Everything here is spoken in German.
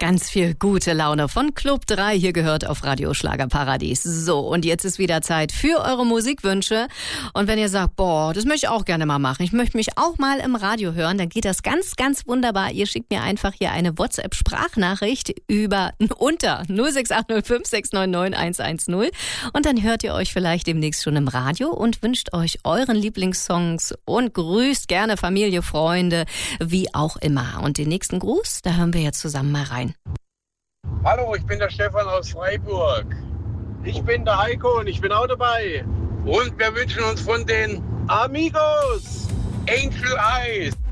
Ganz viel gute Laune von Club 3 hier gehört auf Radio Schlagerparadies. So, und jetzt ist wieder Zeit für eure Musikwünsche. Und wenn ihr sagt, boah, das möchte ich auch gerne mal machen, ich möchte mich auch mal im Radio hören, dann geht das ganz, ganz wunderbar. Ihr schickt mir einfach hier eine WhatsApp-Sprachnachricht unter 0680 5699 110 und dann hört ihr euch vielleicht demnächst schon im Radio und wünscht euch euren Lieblingssongs und grüßt gerne Familie, Freunde, wie auch immer. Und den nächsten Gruß, da hören wir jetzt zusammen mal rein. Hallo, ich bin der Stefan aus Freiburg. Ich bin der Heiko und ich bin auch dabei. Und wir wünschen uns von den Amigos Angel Eyes.